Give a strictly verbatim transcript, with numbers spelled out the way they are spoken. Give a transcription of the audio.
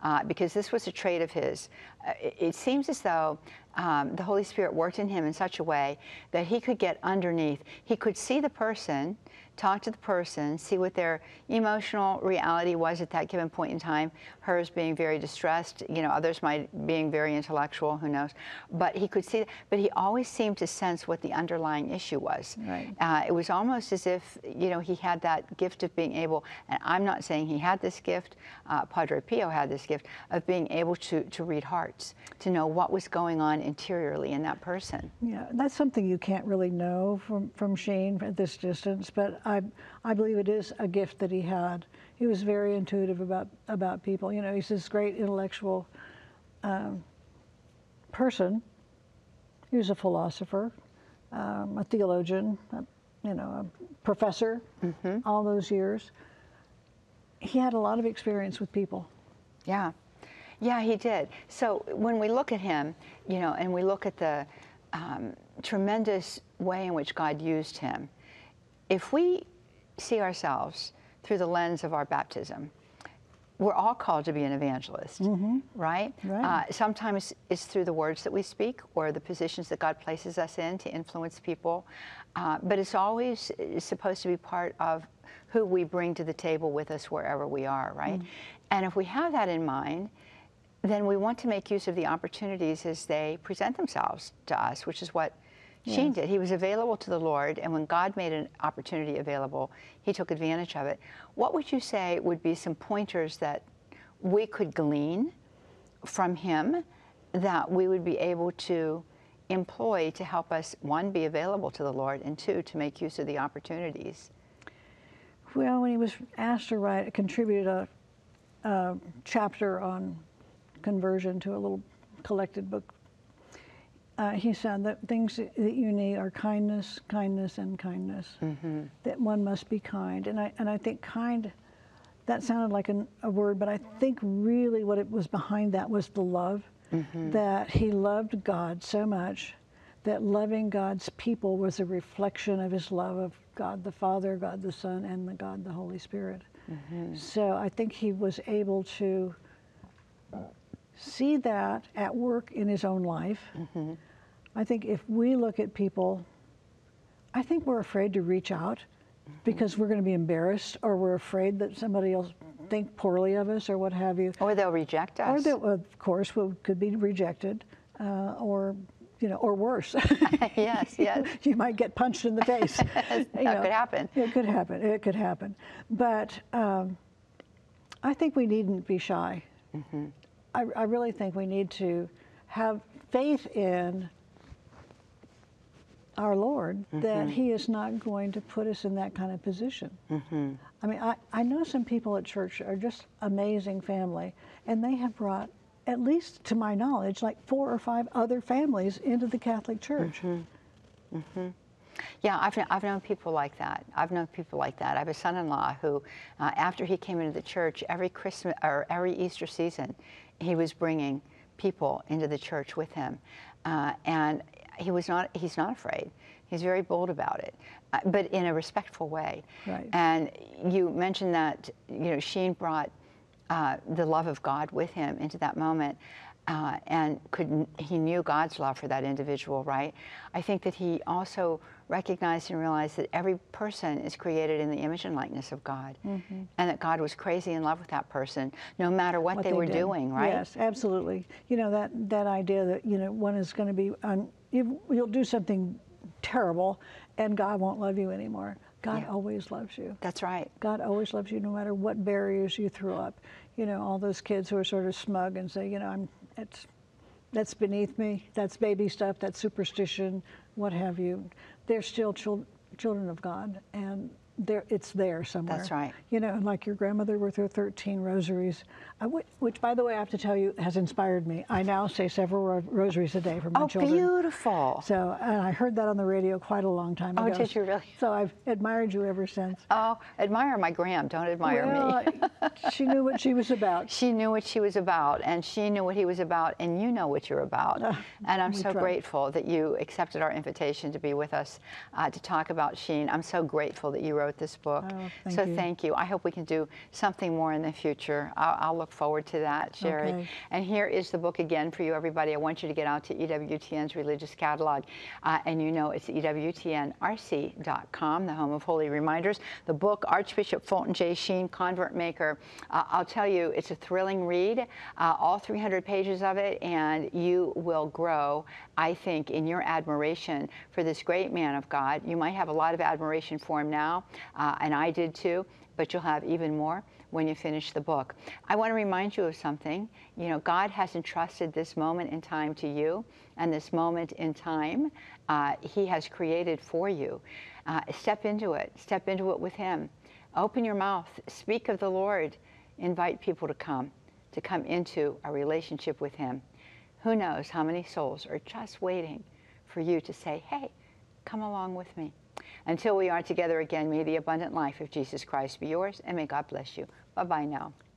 uh, because this was a trait of his. Uh, it, it seems as though um, the Holy Spirit worked in him in such a way that he could get underneath. He could see the person, talk to the person, see what their emotional reality was at that given point in time, hers being very distressed, you know, others might being very intellectual, who knows. But he could see, but he always seemed to sense what the underlying issue was. Right. Uh, it was almost as if, you know, he had that gift of being able, and I'm not saying he had this gift, uh, Padre Pio had this gift, of being able to, to read hearts, to know what was going on interiorly in that person. Yeah, that's something you can't really know from, from Sheen at this distance, but I, I believe it is a gift that he had. He was very intuitive about, about people. You know, he's this great intellectual um, person. He was a philosopher, um, a theologian, a, you know, a professor, mm-hmm. all those years. He had a lot of experience with people. Yeah. Yeah, he did. So when we look at him, you know, and we look at the um, tremendous way in which God used him, if we see ourselves through the lens of our baptism, we're all called to be an evangelist, mm-hmm. right? Right. Uh, sometimes it's through the words that we speak or the positions that God places us in to influence people, uh, but it's always supposed to be part of who we bring to the table with us wherever we are, right? Mm. And if we have that in mind, then we want to make use of the opportunities as they present themselves to us, which is what yes. Sheen did. He was available to the Lord, and when God made an opportunity available, he took advantage of it. What would you say would be some pointers that we could glean from him that we would be able to employ to help us, one, be available to the Lord, and two, to make use of the opportunities? Well, when he was asked to write, contribute a, a chapter on conversion to a little collected book, uh, he said that things that you need are kindness, kindness, and kindness. Mm-hmm. That one must be kind, and I and I think kind. That sounded like an, a word, but I think really what it was behind that was the love. Mm-hmm. That he loved God so much that loving God's people was a reflection of his love of God the Father, God the Son, and the God the Holy Spirit. Mm-hmm. So I think he was able to see that at work in his own life. Mm-hmm. I think if we look at people, I think we're afraid to reach out mm-hmm. because we're going to be embarrassed, or we're afraid that somebody else think poorly of us or what have you. Or they'll reject us. Or they'll, of course, we could be rejected, uh, or you know, or worse. Yes, yes. You might get punched in the face. That you know, could happen. It could happen. It could happen. But um, I think we needn't be shy. Mm-hmm. I, I really think we need to have faith in our Lord, mm-hmm. that he is not going to put us in that kind of position. Mm-hmm. I mean, I, I know some people at church are just amazing family, and they have brought, at least to my knowledge, like four or five other families into the Catholic Church. Mm-hmm. Mm-hmm. Yeah, I've, I've known people like that. I've known people like that. I have a son-in-law who, uh, after he came into the church, every Christmas or every Easter season, he was bringing people into the church with him, uh, and he was not. He's not afraid. He's very bold about it, uh, but in a respectful way. Right. And you mentioned that, you know, Sheen brought uh, the love of God with him into that moment. Uh, and could, he knew God's love for that individual, right? I think that he also recognized and realized that every person is created in the image and likeness of God, mm-hmm. and that God was crazy in love with that person, no matter what, what they, they were did. doing, right? Yes, absolutely. You know, that, that idea that, you know, one is going to be, un, you, you'll do something terrible, and God won't love you anymore. God yeah. always loves you. That's right. God always loves you no matter what barriers you threw up. You know, all those kids who are sort of smug and say, you know, I'm, it's, that's beneath me, that's baby stuff, that's superstition, what have you. They're still chil children of God, and they're, it's there somewhere. That's right. You know, like your grandmother with her thirteen rosaries, I w which, by the way, I have to tell you, has inspired me. I now say several ro rosaries a day for my oh, children. Oh, beautiful. So, and I heard that on the radio quite a long time ago. Oh, did you really? So I've admired you ever since. Oh, admire my Gram, don't admire well, me. She knew what she was about. She knew what she was about, and she knew what he was about, and you know what you're about. Uh, and I'm so try. grateful that you accepted our invitation to be with us uh, to talk about Sheen. I'm so grateful that you wrote wrote this book. Oh, thank so you. thank you. I hope we can do something more in the future. I'll, I'll look forward to that, Sherry. Okay. And here is the book again for you, everybody. I want you to get out to E W T N's Religious Catalog. Uh, and you know it's E W T N R C dot com, the home of holy reminders. The book, Archbishop Fulton J. Sheen, Convert Maker. Uh, I'll tell you, it's a thrilling read, uh, all three hundred pages of it, and you will grow, I think, in your admiration for this great man of God. You might have a lot of admiration for him now, uh, and I did too, but you'll have even more when you finish the book. I want to remind you of something. You know, God has entrusted this moment in time to you, and this moment in time uh, He has created for you. Uh, step into it. Step into it with Him. Open your mouth. Speak of the Lord. Invite people to come, to come into a relationship with Him. Who knows how many souls are just waiting for you to say, hey, come along with me. Until we are together again, may the abundant life of Jesus Christ be yours, and may God bless you. Bye-bye now.